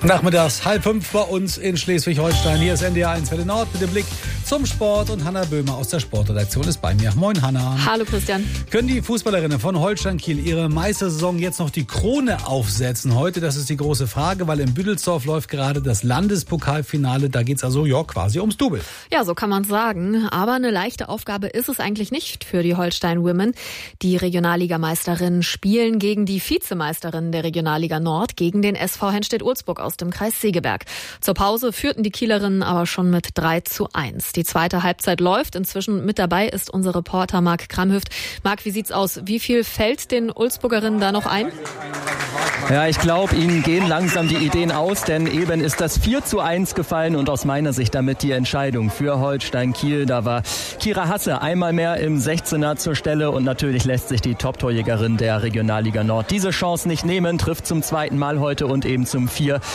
Nachmittags 4:30 bei uns in Schleswig-Holstein. Hier ist NDR 1 Welle Nord mit dem Blick zum Sport. Und Hanna Böhmer aus der Sportredaktion ist bei mir. Moin, Hanna. Hallo, Christian. Können die Fußballerinnen von Holstein Kiel ihre Meistersaison jetzt noch die Krone aufsetzen heute? Das ist die große Frage, weil in Büdelsdorf läuft gerade das Landespokalfinale. Da geht's also quasi ums Double. Ja, so kann man sagen. Aber eine leichte Aufgabe ist es eigentlich nicht für die Holstein Women. Die Regionalligameisterinnen spielen gegen die Vizemeisterin der Regionalliga Nord, gegen den SV Henstedt-Ulzburg aus dem Kreis Segeberg. Zur Pause führten die Kielerinnen aber schon mit 3:1. Die zweite Halbzeit läuft. Inzwischen mit dabei ist unser Reporter Marc Kramhüft. Marc, wie sieht's aus? Wie viel fällt den Ulzburgerinnen da noch ein? Ja, ich glaube, ihnen gehen langsam die Ideen aus, denn eben ist das 4:1 gefallen und aus meiner Sicht damit die Entscheidung für Holstein Kiel. Da war Kira Hasse einmal mehr im 16er zur Stelle und natürlich lässt sich die Top-Torjägerin der Regionalliga Nord diese Chance nicht nehmen, trifft zum zweiten Mal heute und eben zum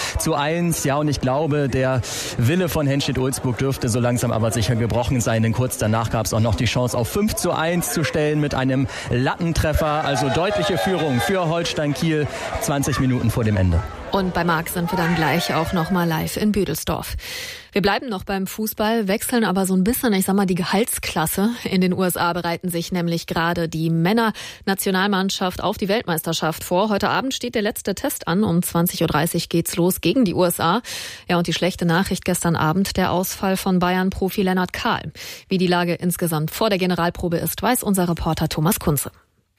4:1. Ja, und ich glaube, der Wille von Henstedt-Ulzburg dürfte so langsam aber sicher gebrochen sein, denn kurz danach gab es auch noch die Chance auf 5:1 zu stellen mit einem Lattentreffer. Also deutliche Führung für Holstein Kiel, 20 Minuten vor dem Ende. Und bei Marc sind wir dann gleich auch nochmal live in Büdelsdorf. Wir bleiben noch beim Fußball, wechseln aber so ein bisschen, die Gehaltsklasse. In den USA bereiten sich nämlich gerade die Männer-Nationalmannschaft auf die Weltmeisterschaft vor. Heute Abend steht der letzte Test an. Um 20:30 Uhr geht's los gegen die USA. Ja, und die schlechte Nachricht gestern Abend, der Ausfall von Bayern-Profi Lennart Kahl. Wie die Lage insgesamt vor der Generalprobe ist, weiß unser Reporter Thomas Kunze.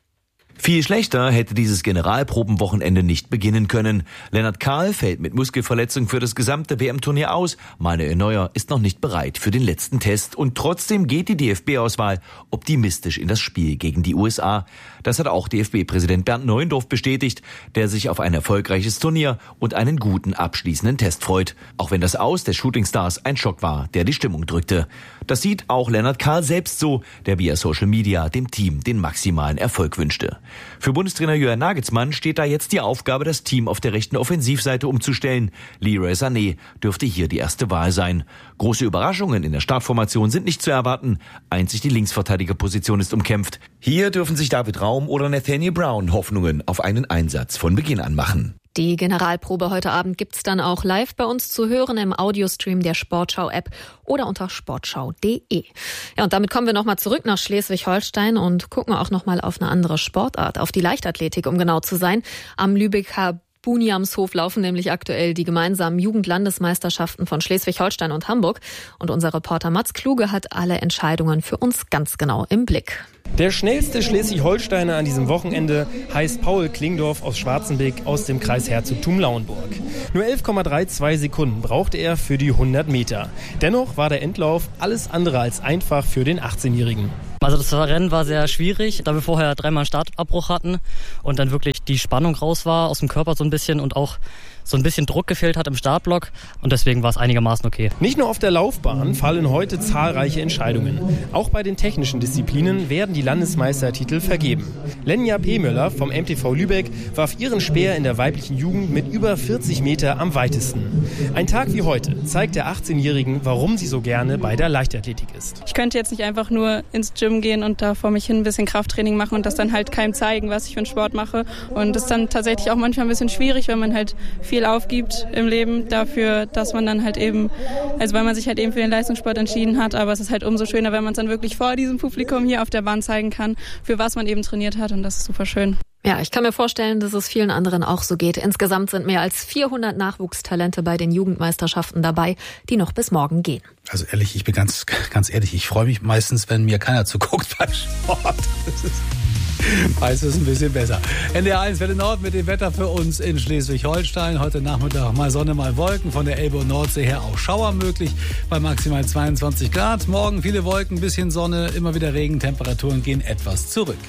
Viel schlechter hätte dieses Generalprobenwochenende nicht beginnen können. Lennart Kahl fällt mit Muskelverletzung für das gesamte WM-Turnier aus. Manuel Neuer ist noch nicht bereit für den letzten Test. Und trotzdem geht die DFB-Auswahl optimistisch in das Spiel gegen die USA. Das hat auch DFB-Präsident Bernd Neuendorf bestätigt, der sich auf ein erfolgreiches Turnier und einen guten abschließenden Test freut. Auch wenn das Aus der Shootingstars ein Schock war, der die Stimmung drückte. Das sieht auch Lennart Kahl selbst so, der via Social Media dem Team den maximalen Erfolg wünschte. Für Bundestrainer Jürgen Nagelsmann steht da jetzt die Aufgabe, das Team auf der rechten Offensivseite umzustellen. Leroy Sané dürfte hier die erste Wahl sein. Große Überraschungen in der Startformation sind nicht zu erwarten. Einzig die Linksverteidigerposition ist umkämpft. Hier dürfen sich David Raum oder Nathaniel Brown Hoffnungen auf einen Einsatz von Beginn an machen. Die Generalprobe heute Abend gibt's dann auch live bei uns zu hören im Audiostream der Sportschau-App oder unter sportschau.de. Ja, und damit kommen wir nochmal zurück nach Schleswig-Holstein und gucken auch nochmal auf eine andere Sportart, auf die Leichtathletik, um genau zu sein. Am Lübecker Buniamshof laufen nämlich aktuell die gemeinsamen Jugendlandesmeisterschaften von Schleswig-Holstein und Hamburg. Und unser Reporter Mats Kluge hat alle Entscheidungen für uns ganz genau im Blick. Der schnellste Schleswig-Holsteiner an diesem Wochenende heißt Paul Klingdorf aus Schwarzenbeck aus dem Kreis Herzogtum-Lauenburg. Nur 11,32 Sekunden brauchte er für die 100 Meter. Dennoch war der Endlauf alles andere als einfach für den 18-Jährigen. Also das Rennen war sehr schwierig, da wir vorher 3-mal einen Startabbruch hatten und dann wirklich die Spannung raus war aus dem Körper so ein bisschen und auch so ein bisschen Druck gefehlt hat im Startblock und deswegen war es einigermaßen okay. Nicht nur auf der Laufbahn fallen heute zahlreiche Entscheidungen. Auch bei den technischen Disziplinen werden die Landesmeistertitel vergeben. Lenja Pemöller vom MTV Lübeck warf ihren Speer in der weiblichen Jugend mit über 40 Meter am weitesten. Ein Tag wie heute zeigt der 18-Jährigen, warum sie so gerne bei der Leichtathletik ist. Ich könnte jetzt nicht einfach nur ins Gym gehen und da vor mich hin ein bisschen Krafttraining machen und das dann halt keinem zeigen, was ich für einen Sport mache. Und das ist dann tatsächlich auch manchmal ein bisschen schwierig, wenn man halt viel aufgibt im Leben dafür, dass man dann halt eben, also weil man sich halt eben für den Leistungssport entschieden hat, aber es ist halt umso schöner, wenn man es dann wirklich vor diesem Publikum hier auf der Bahn zeigen kann, für was man eben trainiert hat und das ist super schön. Ja, ich kann mir vorstellen, dass es vielen anderen auch so geht. Insgesamt sind mehr als 400 Nachwuchstalente bei den Jugendmeisterschaften dabei, die noch bis morgen gehen. Also ehrlich, ich bin ganz ehrlich, ich freue mich meistens, wenn mir keiner zuguckt beim Sport. Das ist meistens ein bisschen besser. NDR 1 Welle Nord mit dem Wetter für uns in Schleswig-Holstein. Heute Nachmittag mal Sonne, mal Wolken. Von der Elbe und Nordsee her auch Schauer möglich bei maximal 22 Grad. Morgen viele Wolken, bisschen Sonne, immer wieder Regen. Temperaturen gehen etwas zurück.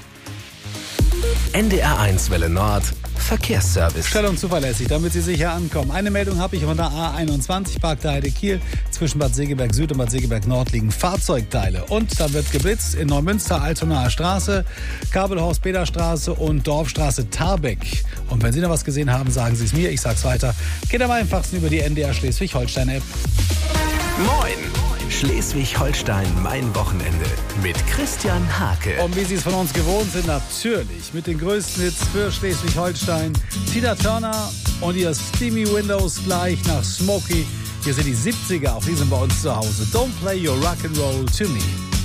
NDR 1 Welle Nord Verkehrsservice. Schnell und zuverlässig, damit Sie sicher ankommen. Eine Meldung habe ich von der A21 Park der Heide Kiel. Zwischen Bad Segeberg Süd und Bad Segeberg Nord liegen Fahrzeugteile. Und da wird geblitzt in Neumünster, Altonaer Straße, Kabelhaus Beder Straße und Dorfstraße Tarbeck. Und wenn Sie noch was gesehen haben, sagen Sie es mir, ich sag's weiter. Geht am einfachsten über die NDR Schleswig-Holstein-App. Moin! Schleswig-Holstein, mein Wochenende. Mit Christian Hake. Und wie Sie es von uns gewohnt sind, natürlich mit den größten Hits für Schleswig-Holstein. Tina Turner und ihr Steamy Windows gleich nach Smokey. Hier sind die 70er, auch die sind bei uns zu Hause. Don't play your rock and roll to me.